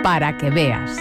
para que veas.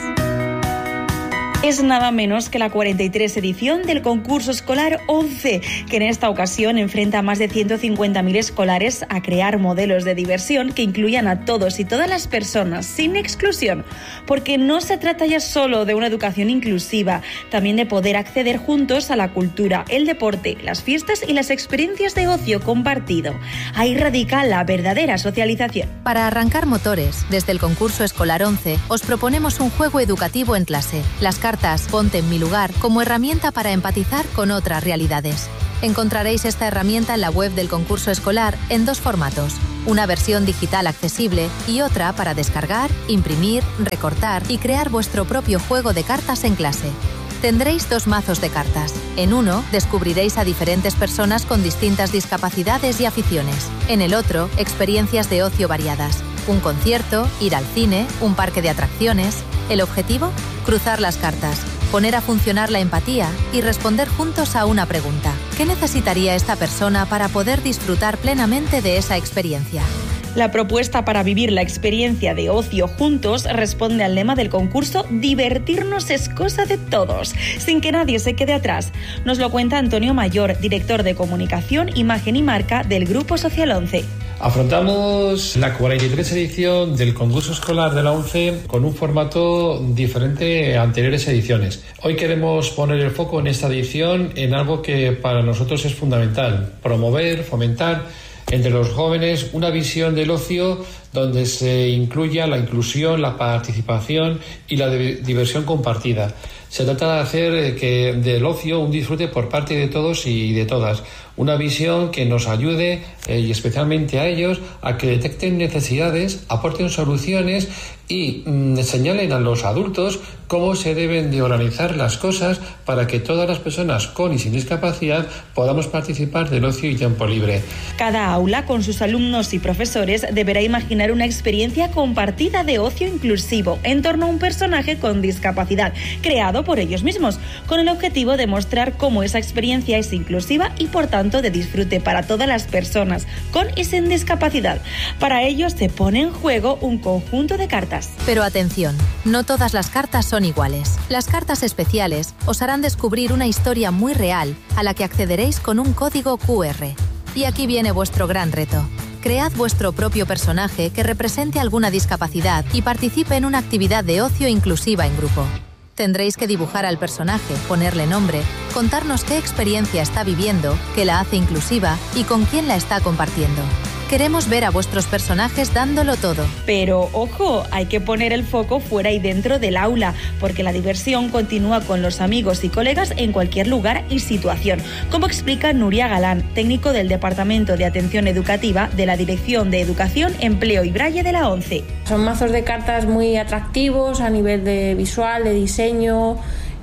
Es nada menos que la 43 edición del concurso escolar 11, que en esta ocasión enfrenta a más de 150.000 escolares a crear modelos de diversión que incluyan a todos y todas las personas, sin exclusión, porque no se trata ya solo de una educación inclusiva, también de poder acceder juntos a la cultura, el deporte, las fiestas y las experiencias de ocio compartido. Ahí radica la verdadera socialización. Para arrancar motores, desde el concurso escolar 11, os proponemos un juego educativo en clase. Las cartas Ponte en mi lugar como herramienta para empatizar con otras realidades. Encontraréis esta herramienta en la web del concurso escolar en dos formatos, una versión digital accesible y otra para descargar, imprimir, recortar y crear vuestro propio juego de cartas en clase. Tendréis 2 mazos de cartas. En uno descubriréis a diferentes personas con distintas discapacidades y aficiones. En el otro, experiencias de ocio variadas. Un concierto, ir al cine, un parque de atracciones. ¿El objetivo? Cruzar las cartas, poner a funcionar la empatía y responder juntos a una pregunta. ¿Qué necesitaría esta persona para poder disfrutar plenamente de esa experiencia? La propuesta para vivir la experiencia de ocio juntos responde al lema del concurso «Divertirnos es cosa de todos», sin que nadie se quede atrás. Nos lo cuenta Antonio Mayor, director de Comunicación, Imagen y Marca del Grupo Social 11. Afrontamos la 43 edición del concurso escolar de la 11 con un formato diferente a anteriores ediciones. Hoy queremos poner el foco en esta edición en algo que para nosotros es fundamental: promover, fomentar entre los jóvenes una visión del ocio donde se incluya la inclusión, la participación y la diversión compartida. Se trata de hacer del ocio un disfrute por parte de todos y de todas. Una visión que nos ayude, y especialmente a ellos, a que detecten necesidades, aporten soluciones y señalen a los adultos cómo se deben de organizar las cosas para que todas las personas con y sin discapacidad podamos participar del ocio y tiempo libre. Cada aula, con sus alumnos y profesores, deberá imaginar una experiencia compartida de ocio inclusivo en torno a un personaje con discapacidad, creado por ellos mismos, con el objetivo de mostrar cómo esa experiencia es inclusiva y, por tanto, de disfrute para todas las personas con y sin discapacidad. Para ello se pone en juego un conjunto de cartas. Pero atención, no todas las cartas son iguales. Las cartas especiales os harán descubrir una historia muy real a la que accederéis con un código QR. Y aquí viene vuestro gran reto. Cread vuestro propio personaje que represente alguna discapacidad y participe en una actividad de ocio inclusiva en grupo. Tendréis que dibujar al personaje, ponerle nombre, contarnos qué experiencia está viviendo, qué la hace inclusiva y con quién la está compartiendo. Queremos ver a vuestros personajes dándolo todo. Pero, ojo, hay que poner el foco fuera y dentro del aula, porque la diversión continúa con los amigos y colegas en cualquier lugar y situación, como explica Nuria Galán, técnico del Departamento de Atención Educativa de la Dirección de Educación, Empleo y Braille de la ONCE. Son mazos de cartas muy atractivos a nivel de visual, de diseño,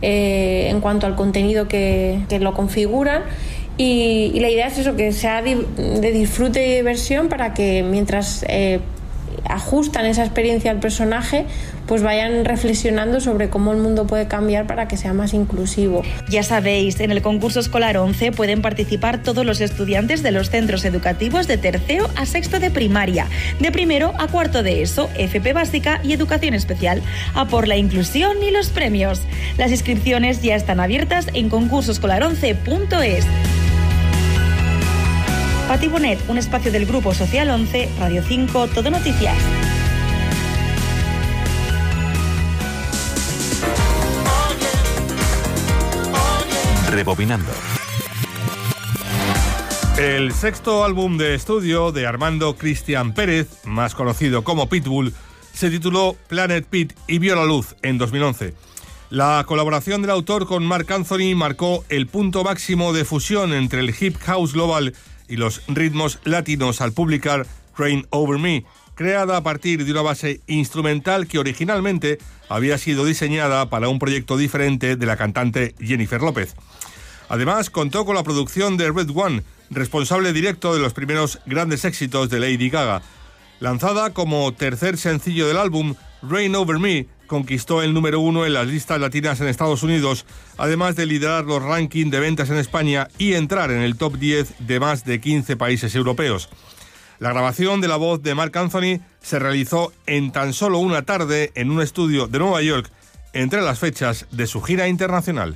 en cuanto al contenido que lo configuran. Y la idea es eso, que sea de disfrute y diversión, para que mientras ajustan esa experiencia al personaje, pues vayan reflexionando sobre cómo el mundo puede cambiar para que sea más inclusivo. Ya sabéis, en el concurso escolar 11 pueden participar todos los estudiantes de los centros educativos de tercero a sexto de primaria, de primero a cuarto de ESO, FP básica y educación especial, a por la inclusión y los premios. Las inscripciones ya están abiertas en concursoescolar11.es. Pati Bonet, un espacio del Grupo Social 11, Radio 5, Todo Noticias. Rebobinando. El sexto álbum de estudio de Armando Cristian Pérez, más conocido como Pitbull, se tituló Planet Pit y vio la luz en 2011. La colaboración del autor con Marc Anthony marcó el punto máximo de fusión entre el hip house global y los ritmos latinos al publicar Rain Over Me, creada a partir de una base instrumental que originalmente había sido diseñada para un proyecto diferente de la cantante Jennifer López. Además, contó con la producción de Red One, responsable directo de los primeros grandes éxitos de Lady Gaga. Lanzada como tercer sencillo del álbum, Rain Over Me conquistó el número 1 en las listas latinas en Estados Unidos, además de liderar los rankings de ventas en España y entrar en el top 10 de más de 15 países europeos. La grabación de la voz de Marc Anthony se realizó en tan solo una tarde en un estudio de Nueva York, entre las fechas de su gira internacional.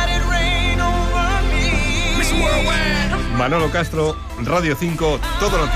Manolo Castro, Radio 5, Todo Noticias.